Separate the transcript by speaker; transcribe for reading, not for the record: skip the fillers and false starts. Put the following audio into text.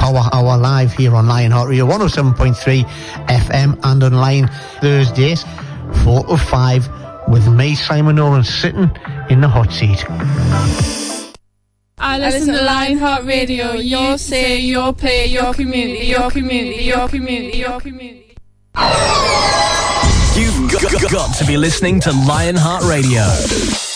Speaker 1: hour live here on Lionheart Radio 107.3 FM and online Thursdays 4 to 5 with me, Simon Nolan, sitting in the hot seat.
Speaker 2: I listen to Lionheart Radio. Your say, your play, your community, your community, your community, your community.
Speaker 3: You've got to be listening to Lionheart Radio.